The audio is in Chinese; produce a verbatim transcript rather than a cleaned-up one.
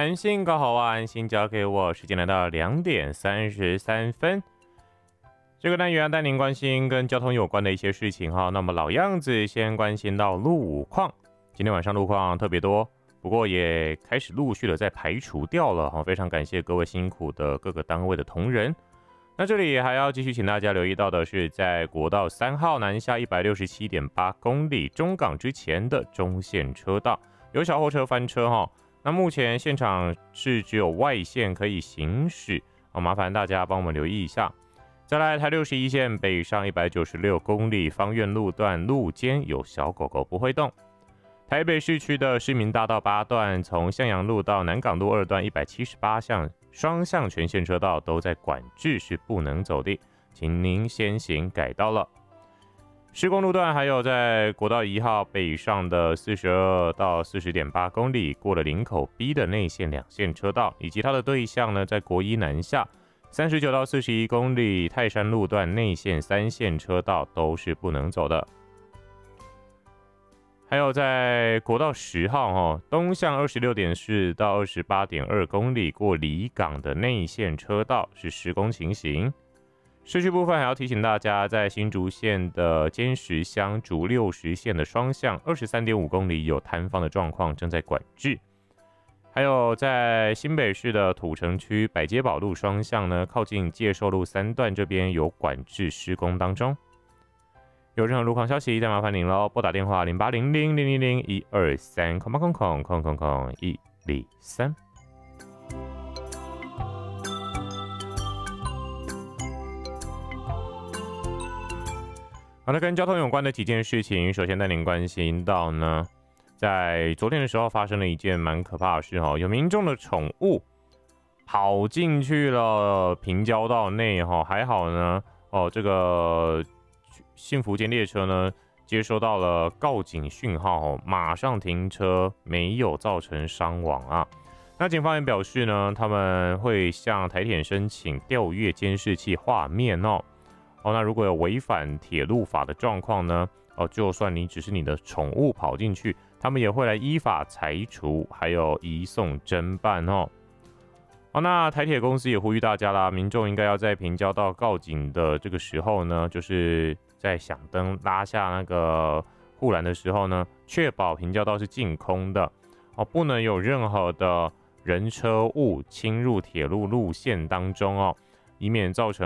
安心搞好啊，安心交给我。时间来到两点三十三分，这个单元带您关心跟交通有关的一些事情哈。那么老样子，先关心到路况。今天晚上路况特别多，不过也开始陆续的在排除掉了哈。非常感谢各位辛苦的各个单位的同仁。那这里还要继续请大家留意到的是，在国道三号南下一百六十七点八公里中港之前的中线车道，有小货车翻车哈。那目前现场是只有外线可以行驶，好，麻烦大家帮我们留意一下。再来，台六十一线北上一百九十六公里芳苑路段路肩有小狗狗不会动。台北市区的市民大道八段，从向阳路到南港路二段一百七十八项双向全线车道都在管制，是不能走的，请您先行改道了。施工路段还有在国道一号北上的四十二到四十点八公里，过了林口 B 的内线两线车道，以及它的对象呢，在国一南下三十九到四十一公里泰山路段内线三线车道都是不能走的。还有在国道十号哦，东向二十六点四到二十八点二公里过离港的内线车道是施工情形。市区部分还要提醒大家，在新竹县的尖石乡竹六十线的双向二十三点五公里有坍方的状况，正在管制。还有在新北市的土城区百街宝路双向呢，靠近介寿路三段这边有管制施工当中。有任何路况消息，再麻烦您喽，拨打电话零八零零零零零一二三空空空空空空一零三。好的，跟交通有关的几件事情，首先带您关心到呢，在昨天的时候发生了一件蛮可怕的事哈，有民众的宠物跑进去了平交道内哈，还好呢哦，这个幸福间列车呢接收到了告警讯号，马上停车，没有造成伤亡啊。那警方也表示呢，他们会向台铁申请调阅监视器画面哦。哦，那如果有违反铁路法的状况呢？哦，就算你只是你的宠物跑进去，他们也会来依法裁处，还有移送侦办哦。好，那台铁公司也呼吁大家啦，民众应该要在平交道告警的这个时候呢，就是在响灯拉下那个护栏的时候呢，确保平交道是净空的哦，不能有任何的人车物侵入铁路路线当中哦，以免造成